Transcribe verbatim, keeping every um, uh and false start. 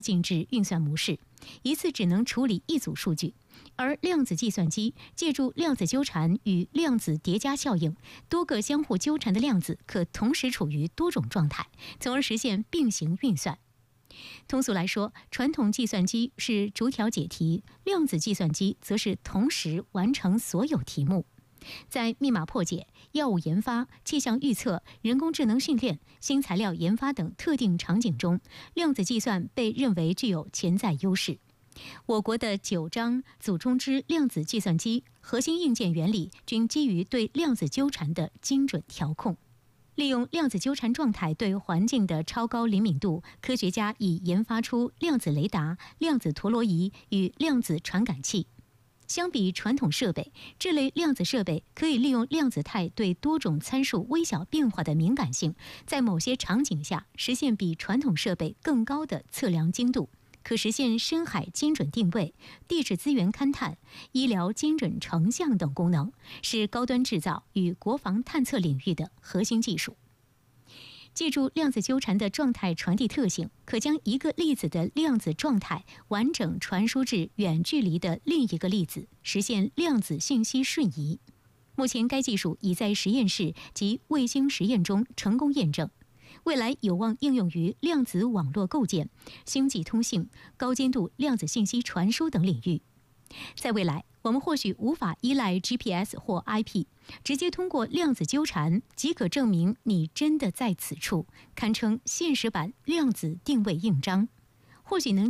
进制运算模式，一次只能处理一组数据。而量子计算机借助量子纠缠与量子叠加效应，多个相互纠缠的量子可同时处于多种状态，从而实现并行运算。通俗来说，传统计算机是逐条解题，量子计算机则是同时完成所有题目。在密码破解、药物研发、气象预测、人工智能训练、新材料研发等特定场景中，量子计算被认为具有潜在优势。我国的九张组中之量子计算机核心硬件原理均基于对量子纠缠的精准调控。利用量子纠缠状态对环境的超高灵敏度，科学家已研发出量子雷达、量子陀螺仪与量子传感器。相比传统设备，这类量子设备可以利用量子态对多种参数微小变化的敏感性，在某些场景下实现比传统设备更高的测量精度，可实现深海精准定位、地质资源勘探、医疗精准成像等功能，是高端制造与国防探测领域的核心技术。借助量子纠缠的状态传递特性，可将一个粒子的量子状态完整传输至远距离的另一个粒子，实现量子信息瞬移。目前该技术已在实验室及卫星实验中成功验证，未来有望应用于量子网络构建、星际通信、高精度量子信息传输等领域。在未来，我们或许无法依赖 G P S 或 I P， 直接通过量子纠缠即可证明你真的在此处，堪称现实版量子定位印章，或许能